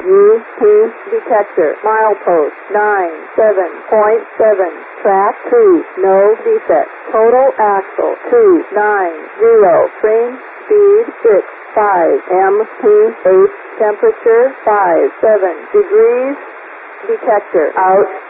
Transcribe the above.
UP detector. Milepost 97.7. Track 2. No defect. Total axle 290. Frame speed 6.5 mph. Temperature 57 degrees. Detector out.